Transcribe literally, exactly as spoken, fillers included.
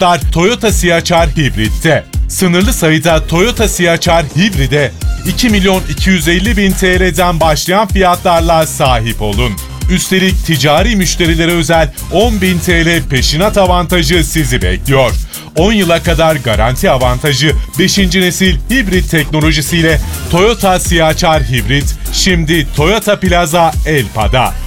fiyatlar Toyota C H R Hibrit'te. Sınırlı sayıda Toyota C H R Hibrit'e iki milyon iki yüz elli bin T L'den başlayan fiyatlarla sahip olun. Üstelik ticari müşterilere özel on bin T L peşinat avantajı sizi bekliyor. on yıla kadar garanti avantajı beşinci nesil hibrit teknolojisiyle Toyota C H R Hibrit şimdi Toyota Plaza Elpa'da.